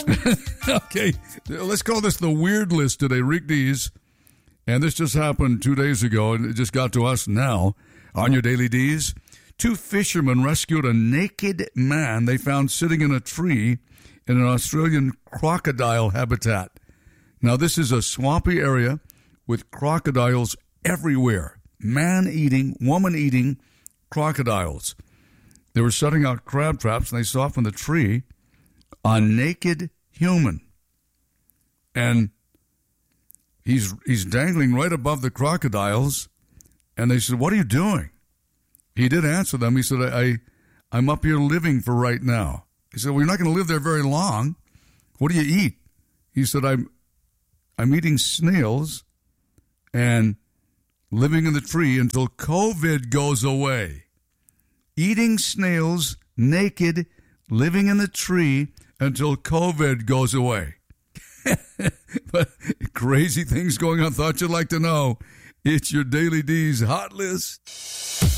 Okay, let's call this the weird list today. Rick Dees, and this just happened 2 days ago, and it just got to us now on your Daily Dees. 2 fishermen rescued a naked man they found sitting in a tree in an Australian crocodile habitat. Now, this is a swampy area with crocodiles everywhere. Man-eating, woman-eating crocodiles. They were setting out crab traps, and they saw from the tree a naked human. And he's dangling right above the crocodiles, and they said, "What are you doing?" He did answer them. He said, I'm up here living for right now. He said, "Well, you're not going to live there very long. What do you eat?" He said, I'm eating snails and living in the tree until COVID goes away." Eating snails, naked, living in the tree until COVID goes away. But crazy things going on. Thought you'd like to know. It's your Daily D's Hot List.